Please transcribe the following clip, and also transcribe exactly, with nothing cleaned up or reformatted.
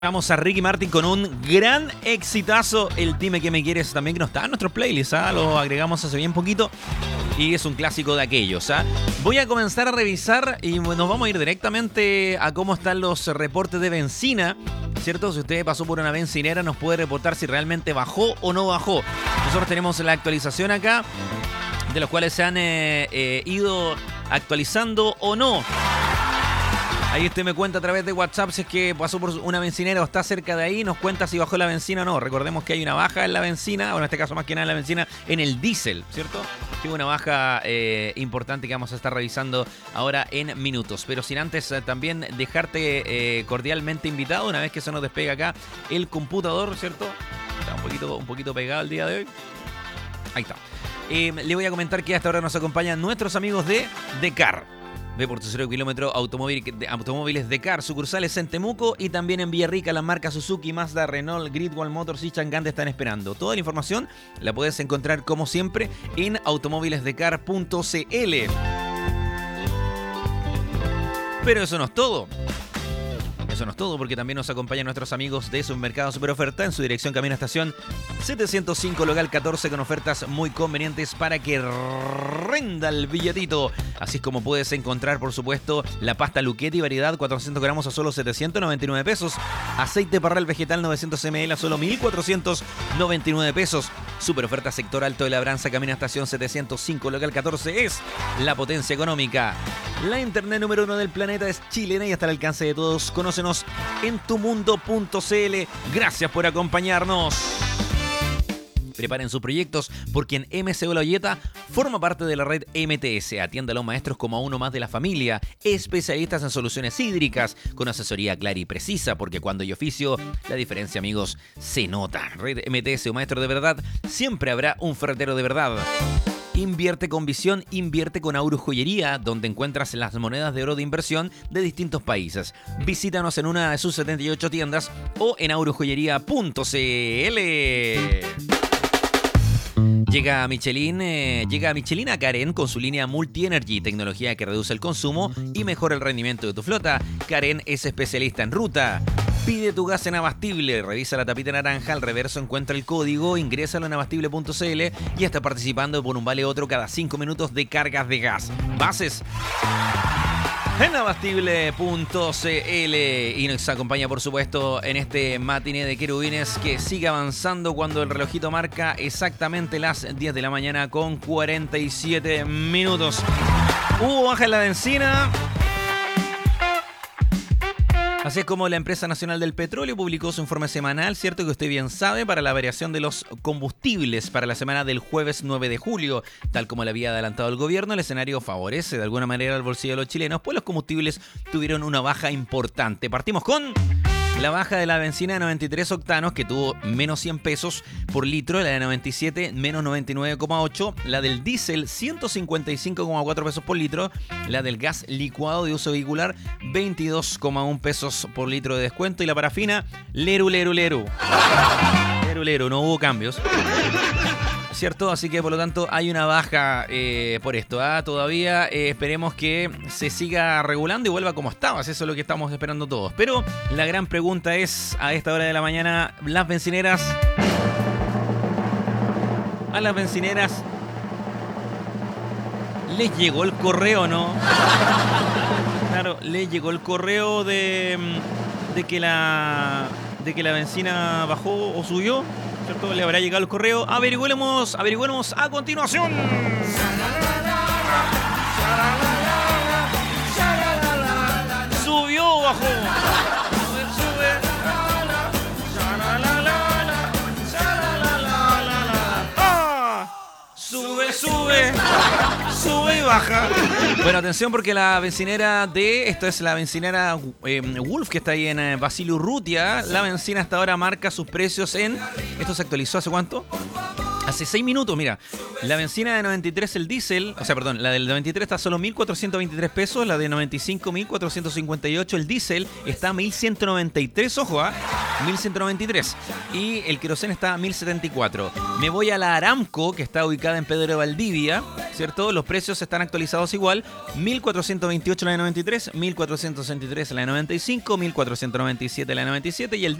Vamos a Ricky Martin con un gran exitazo, el Dime que me quieres, también que no está en nuestro playlist, ¿ah? Lo agregamos hace bien poquito y es un clásico de aquellos. ¿ah? Voy a comenzar a revisar y nos vamos a ir directamente a cómo están los reportes de benzina, ¿cierto? Si usted pasó por una bencinera nos puede reportar si realmente bajó o no bajó. Nosotros tenemos la actualización acá, de los cuales se han eh, eh, ido actualizando o no. Ahí usted me cuenta a través de WhatsApp si es que pasó por una bencinera o está cerca de ahí, nos cuenta si bajó la benzina o no. Recordemos que hay una baja en la benzina, o en este caso más que nada en la benzina, en el diésel, ¿cierto? Que una baja eh, importante que vamos a estar revisando ahora en minutos. Pero sin antes eh, también dejarte eh, cordialmente invitado, una vez que se nos despega acá el computador, ¿cierto? Está un poquito, un poquito pegado el día de hoy. Ahí está. Eh, le voy a comentar que hasta ahora nos acompañan nuestros amigos de Decar. Ve por tu cero kilómetro automóvil, de, automóviles Decar, sucursales en Temuco y también en Villarrica. La marca Suzuki, Mazda, Renault, Great Wall Motors y Chang'an te están esperando. Toda la información la puedes encontrar como siempre en automóviles decar punto c l. Pero eso no es todo. Eso no es todo, porque también nos acompañan nuestros amigos de Supermercado Super Oferta en su dirección Camino a Estación setecientos cinco, local catorce, con ofertas muy convenientes para que renda el billetito. Así es como puedes encontrar, por supuesto, la pasta Luchetti variedad cuatrocientos gramos a solo setecientos noventa y nueve pesos. Aceite Parral vegetal novecientos mililitros a solo mil cuatrocientos noventa y nueve pesos. Super oferta sector Alto de Labranza, Camino a Estación setecientos cinco, local catorce, es la potencia económica. La internet número uno del planeta es chilena y está al alcance de todos. Conócenos en tumundo punto c l. Gracias por acompañarnos. Preparen sus proyectos porque en M C O La Olleta forma parte de la red M T S. Atiende a los maestros como a uno más de la familia. Especialistas en soluciones hídricas con asesoría clara y precisa, porque cuando hay oficio, la diferencia, amigos, se nota. Red M T S, un maestro de verdad, siempre habrá un ferretero de verdad. Invierte con visión, invierte con Auro Joyería, donde encuentras las monedas de oro de inversión de distintos países. Visítanos en una de sus setenta y ocho tiendas o en auro joyería punto c l. Llega a Michelin, eh, llega a Michelin a Karen con su línea Multi Energy, tecnología que reduce el consumo y mejora el rendimiento de tu flota. Karen es especialista en ruta. Pide tu gas en Abastible, revisa la tapita naranja, al reverso encuentra el código, ingrésalo en abastible punto c l y está participando por un vale otro cada cinco minutos de cargas de gas. Bases en abastible punto c l. Y nos acompaña, por supuesto, en este matiné de querubines que sigue avanzando cuando el relojito marca exactamente las diez de la mañana con cuarenta y siete minutos. Hubo baja en la benzina. Así es como la Empresa Nacional del Petróleo publicó su informe semanal, cierto que usted bien sabe, para la variación de los combustibles para la semana del jueves nueve de julio. Tal como le había adelantado el gobierno, el escenario favorece de alguna manera al bolsillo de los chilenos, pues los combustibles tuvieron una baja importante. Partimos con la baja de la benzina de noventa y tres octanos, que tuvo menos cien pesos por litro, la de noventa y siete menos noventa y nueve coma ocho, la del diésel ciento cincuenta y cinco coma cuatro pesos por litro, la del gas licuado de uso vehicular veintidós coma uno pesos por litro de descuento, y la parafina leru leru leru. Leru leru, no hubo cambios, ¿cierto? Así que por lo tanto hay una baja eh, por esto. ¿ah? Todavía eh, esperemos que se siga regulando y vuelva como estaba. Eso es lo que estamos esperando todos. Pero la gran pregunta es, a esta hora de la mañana, las bencineras... A las bencineras... ¿les llegó el correo o no? Claro, les llegó el correo de, de que la... de que la benzina bajó o subió, ¿cierto? ¿Le habrá llegado el correo? Averigüemos, averigüemos a continuación. ¿Subió o bajó? Sube, sube, sube y baja. Bueno, atención porque la bencinera de... Esto es la bencinera eh, Wolf, que está ahí en eh, Basilio Urrutia. La benzina hasta ahora marca sus precios en... ¿Esto se actualizó hace cuánto? Hace seis minutos, mira. La benzina de noventa y tres, el diésel... O sea, perdón, la del noventa y tres está a solo mil cuatrocientos veintitrés pesos. La de noventa y cinco, mil cuatrocientos cincuenta y ocho. El diésel está a mil ciento noventa y tres, ojo, ¿ah? ¿eh? mil ciento noventa y tres. Y el queroseno está a mil setenta y cuatro. Me voy a la Aramco, que está ubicada en Pedro de Valdivia, ¿cierto? Los precios están actualizados igual. mil cuatrocientos veintiocho la de noventa y tres, mil cuatrocientos sesenta y tres la de noventa y cinco, mil cuatrocientos noventa y siete la de noventa y siete y el